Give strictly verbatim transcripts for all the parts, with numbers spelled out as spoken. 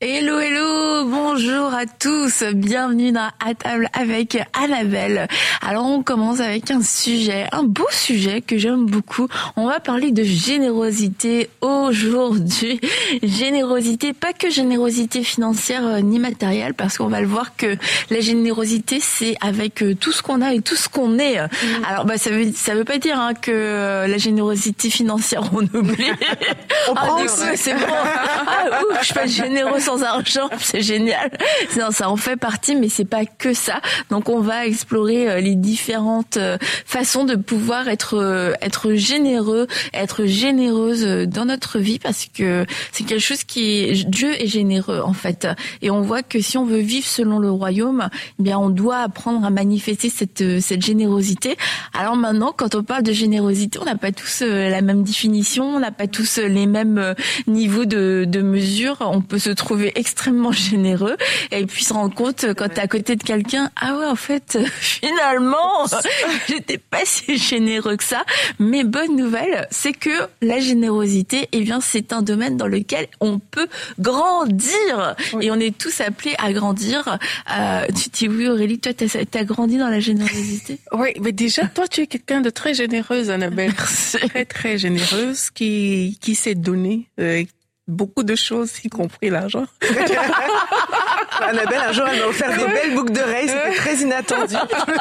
Hello, hello, bonjour à tous, bienvenue dans À table avec Annabelle. Alors on commence avec un sujet, un beau sujet que j'aime beaucoup. On va parler de générosité aujourd'hui. Générosité, pas que générosité financière euh, ni matérielle, parce qu'on va le voir que la générosité c'est avec euh, tout ce qu'on a et tout ce qu'on est. Mmh. Alors bah ça veut ça veut pas dire hein, que euh, la générosité financière on oublie. On ah, prend du coup, c'est bon. Ah ouf, je suis pas généreux sans argent, c'est génial. Non, ça en fait partie, mais c'est pas que ça. Donc on va explorer les différentes façons de pouvoir être être généreux, être généreuse dans notre vie, parce que c'est quelque chose qui est, Dieu est généreux en fait, et on voit que si on veut vivre selon le royaume, eh bien on doit apprendre à manifester cette cette générosité. Alors maintenant, quand on parle de générosité, on n'a pas tous la même définition, on n'a pas tous les mêmes niveaux de de mesure. On peut se trouver extrêmement généreux et puis se rendre compte quand t'es à côté de quelqu'un, ah ouais en fait finalement j'étais pas si généreux que ça. Mais bonne nouvelle, c'est que la générosité, eh bien c'est un domaine dans lequel on peut grandir, oui. Et on est tous appelés à grandir. Euh, tu dis oui Aurélie, toi t'as, t'as grandi dans la générosité? Oui, mais déjà toi tu es quelqu'un de très généreuse, Annabelle. Très très généreuse, qui qui s'est donné euh, beaucoup de choses, y compris l'argent. Annabelle, un jour, elle m'a offert des belles boucles d'oreilles. C'était très inattendu.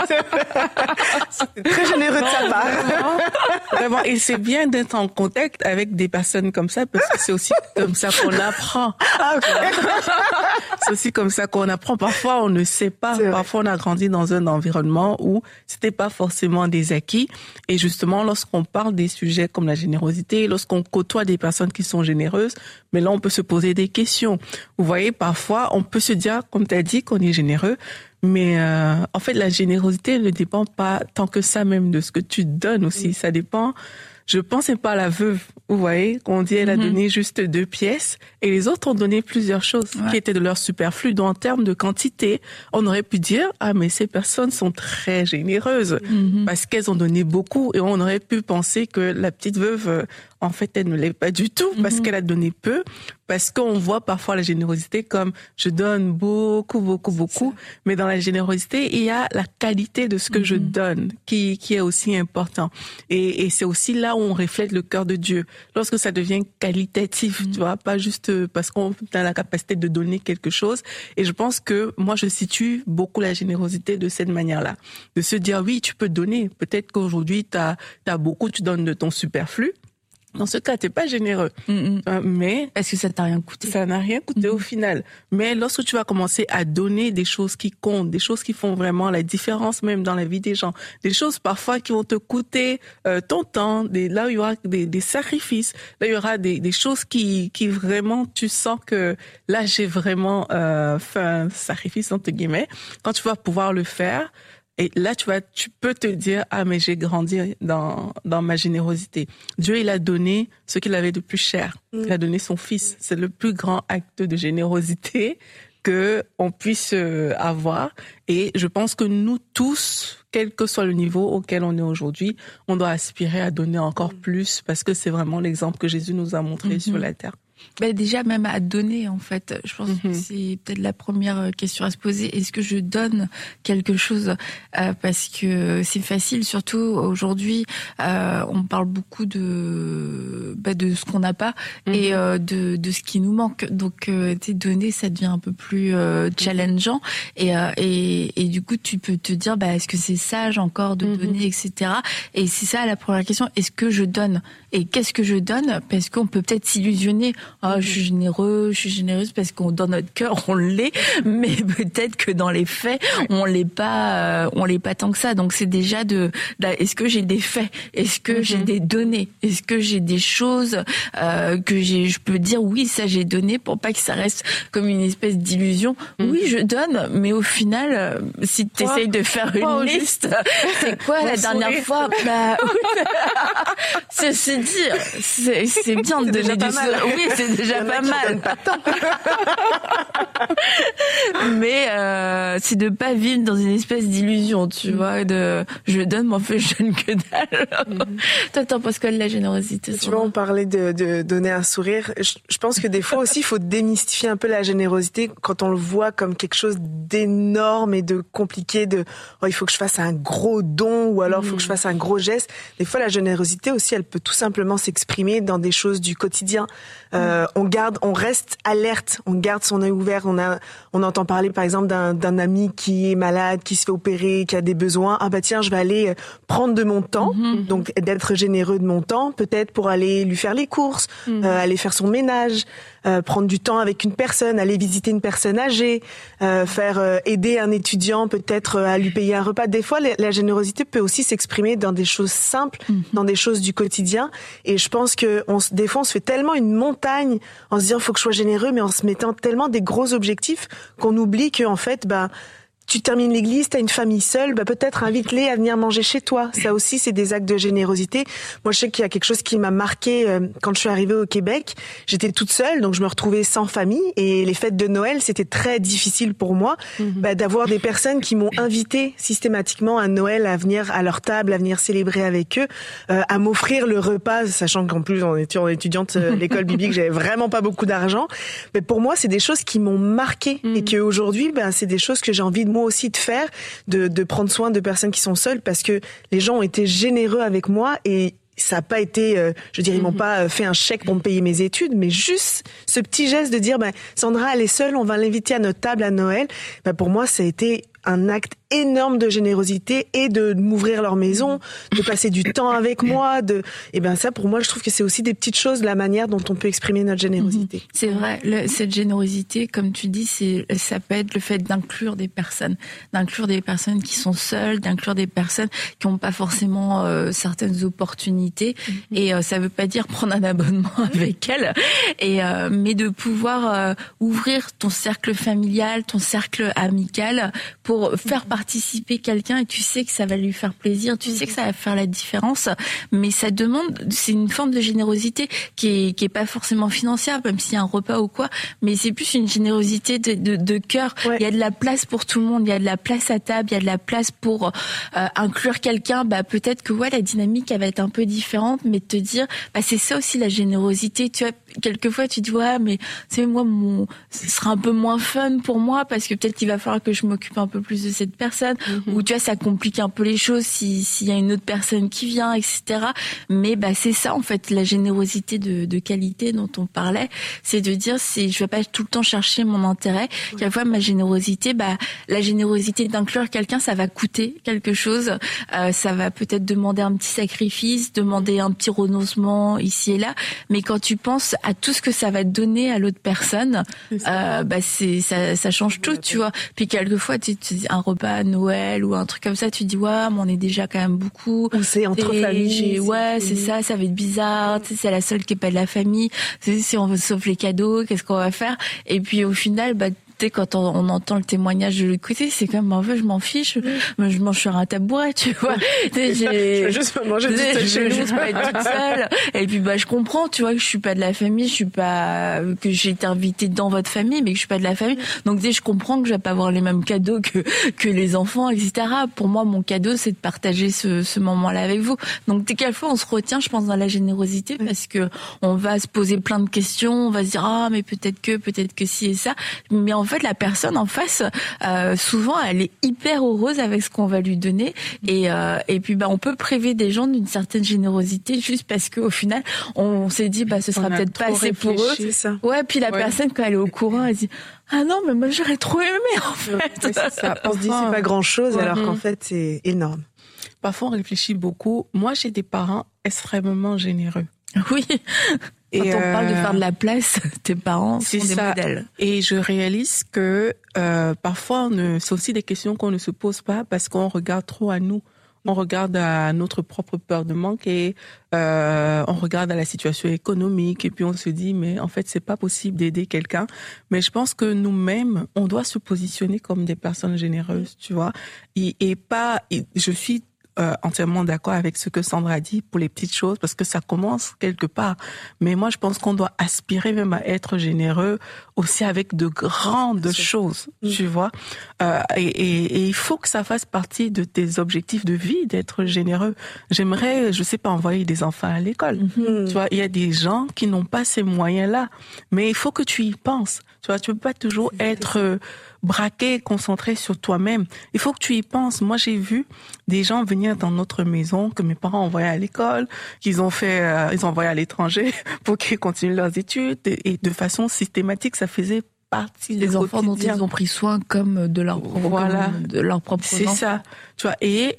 C'était très généreux de sa part. Vraiment, vraiment. Et c'est bien d'être en contact avec des personnes comme ça, parce que c'est aussi comme ça qu'on apprend. Ah, okay. C'est aussi comme ça qu'on apprend. Parfois, on ne sait pas. Parfois, on a grandi dans un environnement où c'était pas forcément des acquis. Et justement, lorsqu'on parle des sujets comme la générosité, lorsqu'on côtoie des personnes qui sont généreuses, mais là, on peut se poser des questions. Vous voyez, parfois, on peut se dire, comme tu as dit, qu'on est généreux, mais euh, en fait, la générosité ne dépend pas tant que ça même de ce que tu donnes aussi. Oui. Ça dépend, je pense, c'est pas la veuve, vous voyez, qu'on dit elle a mm-hmm. donné juste deux pièces et les autres ont donné plusieurs choses ouais. qui étaient de leur superflu. Donc, en termes de quantité, on aurait pu dire, ah, mais ces personnes sont très généreuses mm-hmm. parce qu'elles ont donné beaucoup, et on aurait pu penser que la petite veuve, en fait, elle ne l'est pas du tout parce mm-hmm. qu'elle a donné peu, parce qu'on voit parfois la générosité comme je donne beaucoup, beaucoup, beaucoup, mais dans la générosité, il y a la qualité de ce que mm-hmm. je donne qui qui est aussi important. Et, et c'est aussi là où on reflète le cœur de Dieu. Lorsque ça devient qualitatif, mm-hmm. tu vois, pas juste parce qu'on a la capacité de donner quelque chose. Et je pense que moi, je situe beaucoup la générosité de cette manière-là. De se dire, oui, tu peux donner. Peut-être qu'aujourd'hui, t'as, t'as beaucoup, tu donnes de ton superflu. Dans ce cas, t'es pas généreux. Mm-hmm. Euh, mais est-ce que ça t'a rien coûté? Ça n'a rien coûté mm-hmm. au final. Mais lorsque tu vas commencer à donner des choses qui comptent, des choses qui font vraiment la différence même dans la vie des gens, des choses parfois qui vont te coûter euh, ton temps, des, là où il y aura des, des sacrifices, là il y aura des, des choses qui, qui vraiment, tu sens que là j'ai vraiment euh, fait un sacrifice entre guillemets. Quand tu vas pouvoir le faire, et là, tu vas, tu peux te dire, ah, mais j'ai grandi dans, dans ma générosité. Dieu, il a donné ce qu'il avait de plus cher. Mm. Il a donné son fils. C'est le plus grand acte de générosité que on puisse avoir. Et je pense que nous tous, quel que soit le niveau auquel on est aujourd'hui, on doit aspirer à donner encore plus, parce que c'est vraiment l'exemple que Jésus nous a montré mm-hmm. sur la terre. Ben déjà même à donner en fait, je pense mm-hmm. que c'est peut-être la première question à se poser. Est-ce que je donne quelque chose euh, parce que c'est facile, surtout aujourd'hui, euh, on parle beaucoup de ben, de ce qu'on n'a pas mm-hmm. et euh, de de ce qui nous manque. Donc euh, tu sais, donner, ça devient un peu plus euh, challengeant et, euh, et et du coup tu peux te dire bah est-ce que c'est sage encore de mm-hmm. donner, et cetera. Et c'est ça la première question. Est-ce que je donne et qu'est-ce que je donne? Parce qu'on peut peut-être s'illusionner. Ah, oh, je suis généreux, je suis généreuse parce qu'on dans notre cœur on l'est, mais peut-être que dans les faits on l'est pas, euh, on l'est pas tant que ça. Donc c'est déjà de, de est-ce que j'ai des faits, est-ce que mm-hmm. j'ai des données, est-ce que j'ai des choses euh, que j'ai, je peux dire oui ça j'ai donné pour pas que ça reste comme une espèce d'illusion. Mm-hmm. Oui je donne, mais au final euh, si tu essayes de faire une oh, liste, c'est quoi la dernière sourire. fois bah c'est, c'est dire, c'est, c'est bien de donner du sourire. Oui c'est déjà pas mal. Pas mais euh, c'est de pas vivre dans une espèce d'illusion, tu mmh. vois, de je donne, mais en fait je donne que dalle. Mmh. Toi, t'en penses quoi de la générosité? Tu vois, on parlait de, de donner un sourire. Je, je pense que des fois aussi, il faut démystifier un peu la générosité quand on le voit comme quelque chose d'énorme et de compliqué, de oh, il faut que je fasse un gros don ou alors il faut que je fasse un gros geste. Des fois, la générosité aussi, elle peut tout simplement s'exprimer dans des choses du quotidien. Euh, on garde, on reste alerte, on garde son œil ouvert. On a, on entend parler par exemple d'un, d'un ami qui est malade, qui se fait opérer, qui a des besoins. Ah bah tiens, je vais aller prendre de mon temps, mm-hmm. donc d'être généreux de mon temps, peut-être pour aller lui faire les courses, mm-hmm. euh, aller faire son ménage, euh, prendre du temps avec une personne, aller visiter une personne âgée, euh, faire euh, aider un étudiant peut-être euh, à lui payer un repas. Des fois, la, la générosité peut aussi s'exprimer dans des choses simples, mm-hmm. dans des choses du quotidien. Et je pense que on, des fois, on se fait tellement une montagne en se disant faut que je sois généreux, mais en se mettant tellement des gros objectifs qu'on oublie que en fait, bah tu termines l'église, t'as une famille seule, bah peut-être invite-les à venir manger chez toi. Ça aussi, c'est des actes de générosité. Moi, je sais qu'il y a quelque chose qui m'a marqué euh, quand je suis arrivée au Québec. J'étais toute seule, donc je me retrouvais sans famille. Et les fêtes de Noël, c'était très difficile pour moi mm-hmm. bah, d'avoir des personnes qui m'ont invité systématiquement à Noël à venir à leur table, à venir célébrer avec eux, euh, à m'offrir le repas, sachant qu'en plus, en étant étudiante à l'école biblique, j'avais vraiment pas beaucoup d'argent. Mais pour moi, c'est des choses qui m'ont marqué mm-hmm. et qu'aujourd'hui, bah, c'est des choses que j'ai envie de moi aussi de faire, de, de prendre soin de personnes qui sont seules parce que les gens ont été généreux avec moi et ça n'a pas été, euh, je dirais, ils m'ont pas fait un chèque pour me payer mes études, mais juste ce petit geste de dire, ben, Sandra, elle est seule, on va l'inviter à notre table à Noël. Ben, pour moi, ça a été un acte énorme de générosité et de m'ouvrir leur maison, de passer du temps avec moi, de, et ben ça pour moi je trouve que c'est aussi des petites choses, la manière dont on peut exprimer notre générosité. C'est vrai, le, cette générosité, comme tu dis, c'est, ça peut être le fait d'inclure des personnes, d'inclure des personnes qui sont seules, d'inclure des personnes qui n'ont pas forcément euh, certaines opportunités, mm-hmm. et euh, ça veut pas dire prendre un abonnement avec elles, et euh, mais de pouvoir euh, ouvrir ton cercle familial, ton cercle amical pour faire participer quelqu'un et tu sais que ça va lui faire plaisir, tu sais que ça va faire la différence, mais ça demande, c'est une forme de générosité qui est, qui est pas forcément financière, même s'il y a un repas ou quoi, mais c'est plus une générosité de, de, de cœur. Ouais. Il y a de la place pour tout le monde, il y a de la place à table, il y a de la place pour euh, inclure quelqu'un, bah peut-être que ouais, la dynamique elle va être un peu différente, mais te dire, bah c'est ça aussi la générosité, tu vois, quelquefois tu dis ouais, mais c'est moi mon, ce sera un peu moins fun pour moi parce que peut-être qu'il va falloir que je m'occupe un peu plus de cette personne, mm-hmm. ou tu vois ça complique un peu les choses si s'il y a une autre personne qui vient, et cetera. Mais bah c'est ça en fait la générosité de, de qualité dont on parlait, c'est de dire c'est je vais pas tout le temps chercher mon intérêt. Mm-hmm. Quelquefois ma générosité, bah la générosité d'inclure quelqu'un ça va coûter quelque chose, euh, ça va peut-être demander un petit sacrifice, demander un petit renoncement ici et là, mais quand tu penses à tout ce que ça va donner à l'autre personne, euh, bah c'est ça ça change tout, tu vois. Puis quelquefois tu, tu un repas à Noël ou un truc comme ça, tu dis ouais, mais on est déjà quand même beaucoup. Ou c'est entre familles. Ouais, c'est ça, ça va être bizarre. Tu sais, c'est la seule qui est pas de la famille. Tu sais, si on sauf les cadeaux, qu'est-ce qu'on va faire? Et puis au final, bah quand on, on entend le témoignage de l'autre côté, c'est comme un peu je m'en fiche, mmh. je mange sur un tabouret, tu vois. J'ai, je veux juste manger toute seule chez nous, pas être toute seule. Et puis bah je comprends, tu vois, que je suis pas de la famille, je suis pas que j'ai été invitée dans votre famille, mais que je suis pas de la famille. Donc tu sais, je comprends que je vais pas avoir les mêmes cadeaux que que les enfants, et cetera. Pour moi, mon cadeau, c'est de partager ce, ce moment-là avec vous. Donc tu sais, quelquefois on se retient, je pense, dans la générosité parce que on va se poser plein de questions, on va se dire ah mais peut-être que, peut-être que si et ça, mais en En fait, la personne en face, euh, souvent, elle est hyper heureuse avec ce qu'on va lui donner, et euh, et puis bah on peut priver des gens d'une certaine générosité juste parce que au final, on s'est dit bah ce sera on peut-être pas assez pour eux. Ça. Ouais, puis la ouais. personne quand elle est au courant, elle dit ah non mais moi j'aurais trop aimé en fait. Ouais, c'est ça. On se dit c'est pas grand chose ouais. alors qu'en fait c'est énorme. Parfois on réfléchit beaucoup. Moi j'ai des parents extrêmement généreux. Oui. Quand et on euh, parle de faire de la place, tes parents sont des ça. modèles. Et je réalise que euh, parfois, on ne, c'est aussi des questions qu'on ne se pose pas parce qu'on regarde trop à nous. On regarde à notre propre peur de manquer, euh, on regarde à la situation économique et puis on se dit mais en fait c'est pas possible d'aider quelqu'un. Mais je pense que nous-mêmes, on doit se positionner comme des personnes généreuses, tu vois, et, et pas. Et je suis euh, entièrement d'accord avec ce que Sandra a dit pour les petites choses, parce que ça commence quelque part. Mais moi, je pense qu'on doit aspirer même à être généreux aussi avec de grandes C'est... choses, mmh. tu vois. Euh, et, et, et il faut que ça fasse partie de tes objectifs de vie, d'être généreux. J'aimerais, je sais pas, envoyer des enfants à l'école. Mmh. Tu vois, il y a des gens qui n'ont pas ces moyens-là, mais il faut que tu y penses. Tu vois, tu peux pas toujours être euh, braqué, concentré sur toi-même. Il faut que tu y penses. Moi, j'ai vu des gens venir dans notre maison que mes parents ont envoyés à l'école, qu'ils ont fait, euh, ils ont envoyé à l'étranger pour qu'ils continuent leurs études, et, et de façon systématique, ça faisait partie des enfants dont ils ont pris soin comme de leur propre, voilà, comme de leur propre c'est enfant. ça. Tu vois, et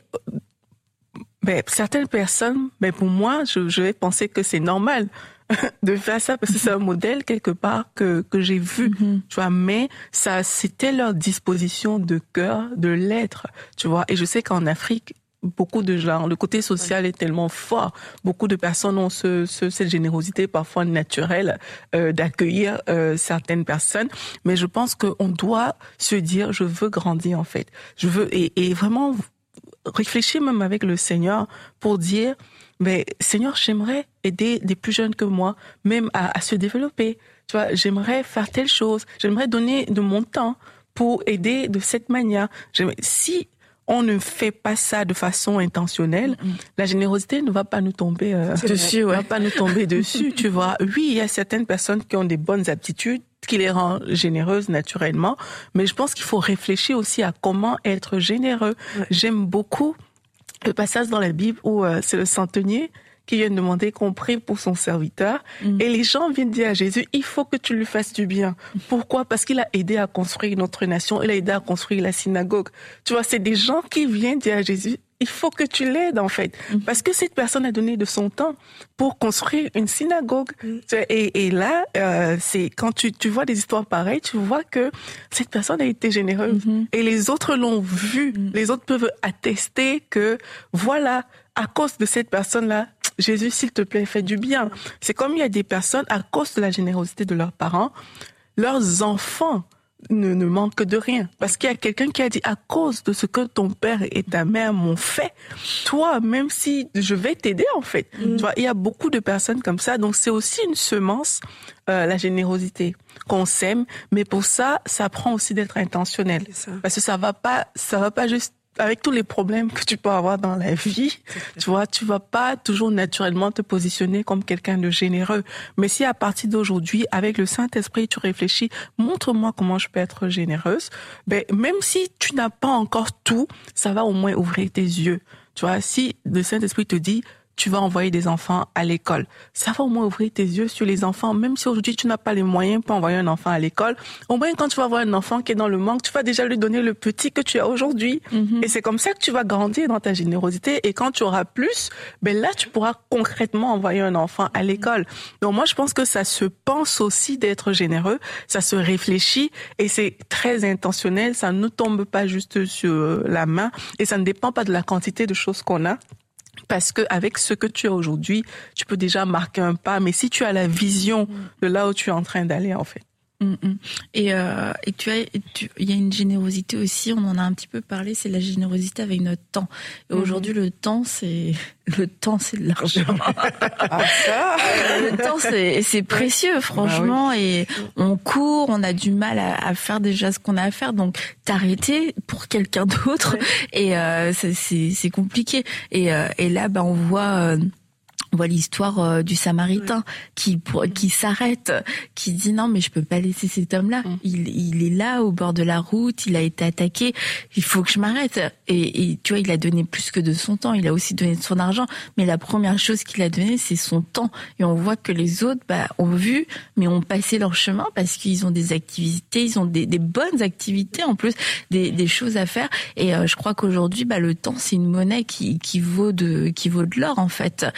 ben certaines personnes, ben pour moi, je, je vais penser que c'est normal de faire ça parce que c'est un modèle quelque part que que j'ai vu, mm-hmm. tu vois, mais ça c'était leur disposition de cœur de l'être, tu vois. Et je sais qu'en Afrique, beaucoup de gens, le côté social est tellement fort. Beaucoup de personnes ont ce, ce cette générosité parfois naturelle euh, d'accueillir euh, certaines personnes. Mais je pense qu'on doit se dire, je veux grandir en fait. Je veux et, et vraiment réfléchir même avec le Seigneur pour dire, mais Seigneur, j'aimerais aider des plus jeunes que moi, même à, à se développer. Tu vois, j'aimerais faire telle chose. J'aimerais donner de mon temps pour aider de cette manière. J'aimerais, si on ne fait pas ça de façon intentionnelle, mmh. la générosité ne va pas nous tomber euh, dessus, ouais. va pas nous tomber dessus, tu vois. Oui, il y a certaines personnes qui ont des bonnes aptitudes qui les rend généreuses naturellement, mais je pense qu'il faut réfléchir aussi à comment être généreux. Ouais. J'aime beaucoup le passage dans la Bible où euh, c'est le centenier qui vient demander qu'on prie pour son serviteur. Mmh. Et les gens viennent dire à Jésus, il faut que tu lui fasses du bien. Pourquoi? Parce qu'il a aidé à construire notre nation, il a aidé à construire la synagogue. Tu vois, c'est des gens qui viennent dire à Jésus, il faut que tu l'aides, en fait. Mmh. Parce que cette personne a donné de son temps pour construire une synagogue. Mmh. Et, et là, euh, c'est quand tu, tu vois des histoires pareilles, tu vois que cette personne a été généreuse. Mmh. Et les autres l'ont vu. Mmh. Les autres peuvent attester que, voilà, à cause de cette personne-là, Jésus, s'il te plaît, fais du bien. C'est comme il y a des personnes, à cause de la générosité de leurs parents, leurs enfants ne, ne manquent de rien. Parce qu'il y a quelqu'un qui a dit, à cause de ce que ton père et ta mère m'ont fait, toi, même si je vais t'aider, en fait. Mmh. Tu vois, il y a beaucoup de personnes comme ça. Donc, c'est aussi une semence, euh, la générosité qu'on sème. Mais pour ça, ça prend aussi d'être intentionnel. Parce que ça va pas, ça va pas juste avec tous les problèmes que tu peux avoir dans la vie, tu vois, tu vas pas toujours naturellement te positionner comme quelqu'un de généreux. Mais si à partir d'aujourd'hui, avec le Saint-Esprit, tu réfléchis, montre-moi comment je peux être généreuse, ben, même si tu n'as pas encore tout, ça va au moins ouvrir tes yeux. Tu vois, si le Saint-Esprit te dit, tu vas envoyer des enfants à l'école. Ça va au moins ouvrir tes yeux sur les enfants. Même si aujourd'hui tu n'as pas les moyens pour envoyer un enfant à l'école, au moins quand tu vas avoir un enfant qui est dans le manque, tu vas déjà lui donner le petit que tu as aujourd'hui. Mm-hmm. Et c'est comme ça que tu vas grandir dans ta générosité. Et quand tu auras plus, ben là tu pourras concrètement envoyer un enfant à l'école. Donc moi je pense que ça se pense aussi d'être généreux, ça se réfléchit et c'est très intentionnel. Ça ne tombe pas juste sur la main et ça ne dépend pas de la quantité de choses qu'on a. Parce que avec ce que tu as aujourd'hui, tu peux déjà marquer un pas. Mais si tu as la vision de là où tu es en train d'aller, en fait. Mmh. Et, euh, et tu as, il y a une générosité aussi. On en a un petit peu parlé. C'est la générosité avec notre temps. Et mmh. aujourd'hui, le temps, c'est le temps, c'est de l'argent. Ah, ça le temps, c'est, c'est précieux, franchement. Ah, oui. Et on court, on a du mal à, à faire déjà ce qu'on a à faire. Donc, t'arrêter pour quelqu'un d'autre, oui. et euh, c'est, c'est, c'est compliqué. Et, euh, et là, bah, on voit. Euh, On voit l'histoire euh, du Samaritain oui. qui pour, qui s'arrête, qui dit non mais je peux pas laisser cet homme-là. Mm. Il il est là au bord de la route, il a été attaqué, il faut que je m'arrête. Et, et tu vois, il a donné plus que de son temps, il a aussi donné de son argent, mais la première chose qu'il a donné c'est son temps. Et on voit que les autres bah ont vu mais ont passé leur chemin parce qu'ils ont des activités, ils ont des des bonnes activités en plus, des des choses à faire. Et euh, je crois qu'aujourd'hui bah le temps c'est une monnaie qui qui vaut de qui vaut de l'or en fait. Et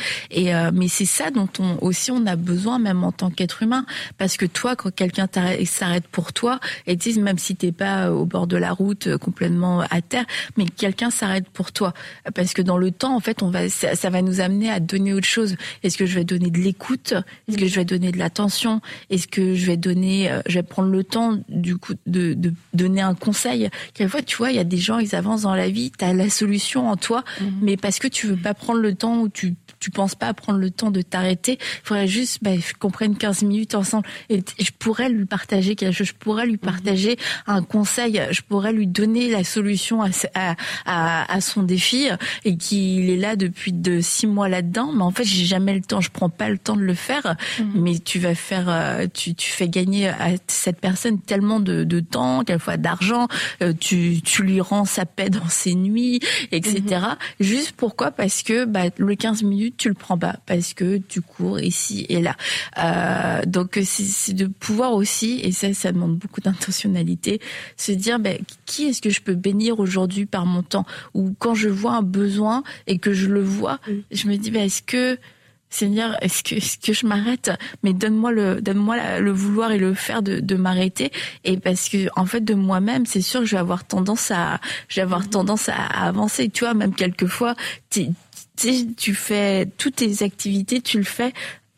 Et euh, mais c'est ça dont on aussi on a besoin, même en tant qu'être humain, parce que toi, quand quelqu'un s'arrête pour toi, et tu sais, même si t'es pas au bord de la route complètement à terre, mais quelqu'un s'arrête pour toi, parce que dans le temps, en fait, on va ça, ça va nous amener à donner autre chose. Est-ce que je vais donner de l'écoute? Est-ce que je vais donner de l'attention? Est-ce que je vais donner, euh, je vais prendre le temps du coup de, de donner un conseil? Quelquefois, tu vois, il y a des gens, ils avancent dans la vie, t'as la solution en toi, mmh. mais parce que tu veux pas prendre le temps ou tu tu penses pas prendre le temps de t'arrêter, il faudrait juste bah, qu'on prenne quinze minutes ensemble et je pourrais lui partager quelque chose, je pourrais lui partager un conseil, je pourrais lui donner la solution à, à, à, à son défi et qu'il est là depuis de six mois là-dedans, mais en fait j'ai jamais le temps, je prends pas le temps de le faire, mmh. mais tu vas faire, tu, tu fais gagner à cette personne tellement de, de temps, quelquefois d'argent, tu, tu lui rends sa paix dans ses nuits, et cetera. Mmh. Juste pourquoi? Parce que bah, le quinze minutes tu le prends pas parce que tu cours ici et là. Euh, donc c'est, c'est de pouvoir aussi, et ça, ça demande beaucoup d'intentionnalité, se dire ben, qui est-ce que je peux bénir aujourd'hui par mon temps? Ou quand je vois un besoin et que je le vois, mmh. je me dis ben, est-ce que Seigneur, est-ce que, est-ce que je m'arrête? Mais donne-moi le, donne-moi la, le vouloir et le faire de, de m'arrêter. Et parce que, en fait, de moi-même, c'est sûr que je vais avoir tendance à, je vais avoir mmh. tendance à, à avancer. Tu vois, même quelquefois, tu tu fais toutes tes activités, tu le fais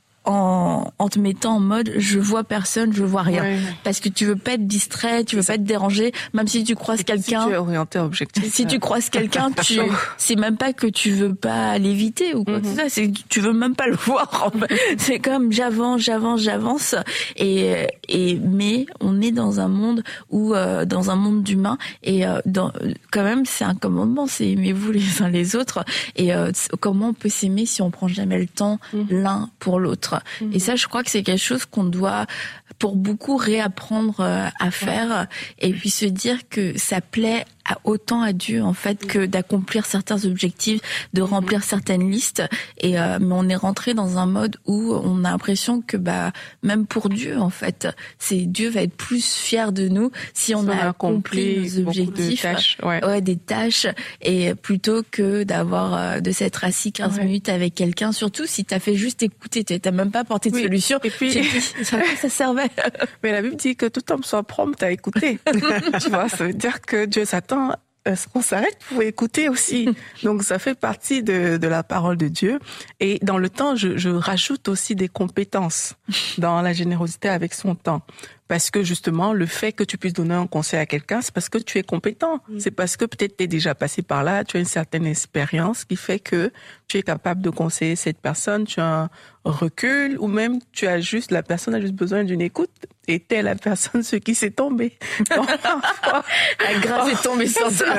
en, en te mettant en mode je vois personne, je vois rien, ouais. parce que tu veux pas être distrait, tu veux pas être dérangé, même si tu croises quelqu'un. Si tu es orienté objectif. Si ça... tu croises quelqu'un, tu c'est même pas que tu veux pas l'éviter ou quoi mm-hmm. que ce soit, c'est que tu veux même pas le voir. En fait. C'est comme j'avance, j'avance, j'avance, et et mais on est dans un monde où euh, dans un monde d'humains et euh, dans quand même c'est un commandement, c'est aimez-vous les uns les autres et euh, comment on peut s'aimer si on prend jamais le temps mm-hmm. l'un pour l'autre. Mmh. Et ça, je crois que c'est quelque chose qu'on doit, pour beaucoup, réapprendre à faire et puis se dire que ça plaît à autant à Dieu, en fait, que d'accomplir certains objectifs, de remplir certaines listes. Et euh, mais on est rentré dans un mode où on a l'impression que, bah, même pour Dieu, en fait, c'est Dieu va être plus fier de nous si on, on a accompli nos objectifs, de tâches, ouais. ouais, des tâches, et plutôt que d'avoir euh, de s'être assis quinze ouais. minutes avec quelqu'un. Surtout si t'as fait juste écouter, t'as même pas apporté de oui. solution. Et puis, ça, ça servait. Mais la Bible dit que tout homme soit prompt à écouter. Tu vois, ça veut dire que Dieu s'attend à ce qu'on s'arrête pour écouter aussi. Donc, ça fait partie de, de la parole de Dieu. Et dans le temps, je, je rajoute aussi des compétences dans la générosité avec son temps. Parce que justement, le fait que tu puisses donner un conseil à quelqu'un, c'est parce que tu es compétent. Mmh. C'est parce que peut-être tu es déjà passé par là, tu as une certaine expérience qui fait que tu es capable de conseiller cette personne, tu as un recul, ou même tu as juste, la personne a juste besoin d'une écoute, et t'es la personne ce qui s'est tombé. Donc, parfois, la grâce est tombée sur ça.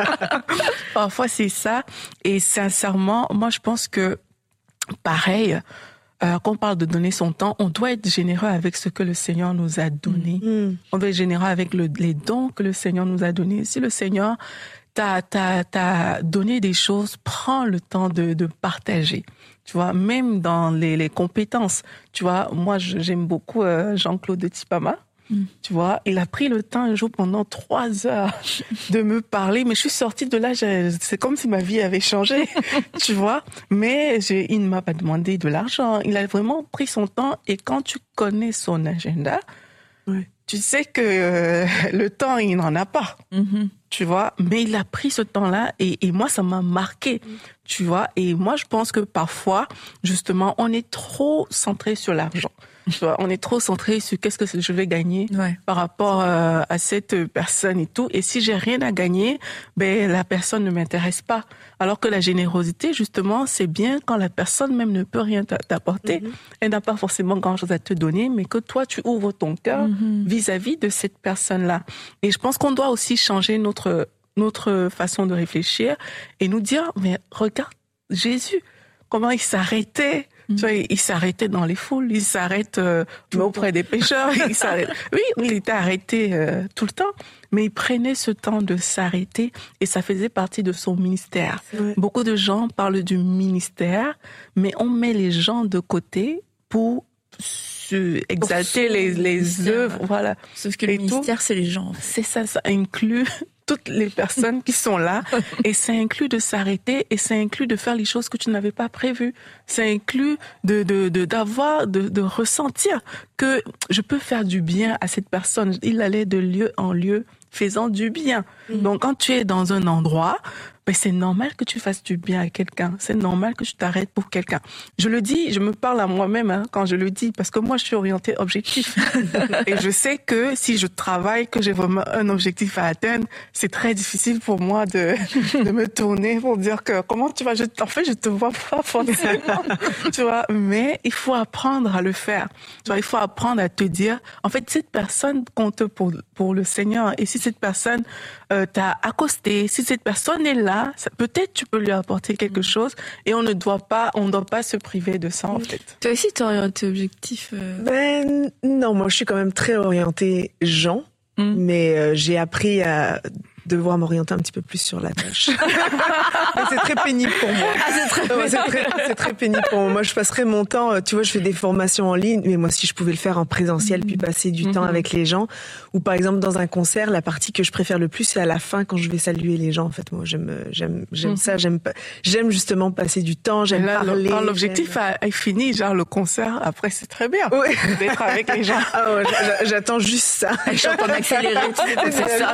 Parfois, c'est ça. Et sincèrement, moi, je pense que, pareil, Euh, quand on parle de donner son temps, on doit être généreux avec ce que le Seigneur nous a donné. Mmh. On doit être généreux avec le, les dons que le Seigneur nous a donnés. Si le Seigneur t'a, t'a, t'a donné des choses, prends le temps de, de partager. Tu vois, même dans les, les compétences. Tu vois, moi, j'aime beaucoup euh, Jean-Claude de Tipama. Mm. Tu vois, il a pris le temps un jour pendant trois heures de me parler, mais je suis sortie de là, c'est comme si ma vie avait changé, tu vois. Mais je, il ne m'a pas demandé de l'argent. Il a vraiment pris son temps, et quand tu connais son agenda, oui. tu sais que euh, le temps, il n'en a pas. Mm-hmm. Tu vois, mais il a pris ce temps-là, et, et moi, ça m'a marqué, mm. tu vois. Et moi, je pense que parfois, justement, on est trop centré sur l'argent. Tu vois, on est trop centré sur qu'est-ce que je vais gagner ouais. par rapport euh, à cette personne et tout. Et si j'ai rien à gagner, ben la personne ne m'intéresse pas. Alors que la générosité, justement, c'est bien quand la personne même ne peut rien t'apporter. Mm-hmm. Elle n'a pas forcément grand-chose à te donner, mais que toi, tu ouvres ton cœur mm-hmm. vis-à-vis de cette personne-là. Et je pense qu'on doit aussi changer notre notre façon de réfléchir et nous dire, mais regarde Jésus, comment il s'arrêtait. Tu vois, il s'arrêtait dans les foules, il s'arrête euh, auprès des pécheurs, il s'arrête. Oui, il était arrêté euh, tout le temps, mais il prenait ce temps de s'arrêter, et ça faisait partie de son ministère. Beaucoup de gens parlent du ministère, mais on met les gens de côté pour se exalter les les œuvres, voilà. Sauf que le ministère, c'est les gens. C'est ça, ça inclut toutes les personnes qui sont là. Et ça inclut de s'arrêter et ça inclut de faire les choses que tu n'avais pas prévues. Ça inclut de, de, de, d'avoir, de, de ressentir que je peux faire du bien à cette personne. Il allait de lieu en lieu faisant du bien. Mmh. Donc, quand tu es dans un endroit, ben, c'est normal que tu fasses du bien à quelqu'un. C'est normal que tu t'arrêtes pour quelqu'un. Je le dis, je me parle à moi-même hein, quand je le dis, parce que moi, je suis orientée objectif. Et je sais que si je travaille, que j'ai vraiment un objectif à atteindre, c'est très difficile pour moi de, de me tourner pour dire que comment tu vas. Je, en fait, je te vois pas forcément, tu vois. Mais il faut apprendre à le faire. Tu vois, il faut apprendre à te dire, en fait, cette personne compte pour pour le Seigneur. Et si cette personne euh, t'a accosté, si cette personne est là, ça, peut-être tu peux lui apporter quelque chose et on ne doit pas, on ne doit pas se priver de ça, en fait. Toi aussi, t'es orienté objectif euh... Ben, non, moi, je suis quand même très orientée gens, mm. mais euh, j'ai appris à devoir m'orienter un petit peu plus sur la tâche. Mais c'est très pénible pour moi. Ah, c'est, très non, c'est, très, c'est très pénible pour moi. Moi, je passerais mon temps, tu vois, je fais des formations en ligne, mais moi, si je pouvais le faire en présentiel, mm-hmm. puis passer du mm-hmm. temps avec les gens, ou par exemple, dans un concert, la partie que je préfère le plus, c'est à la fin, quand je vais saluer les gens. En fait, moi, j'aime, j'aime, j'aime mm-hmm. ça, j'aime pas, j'aime justement passer du temps, j'aime là, parler. Quand l'objectif est fini, genre le concert, après, c'est très bien. Oui. D'être avec les gens. Ah ouais, j'attends juste ça. Je suis en train d'accélérer, c'est ça.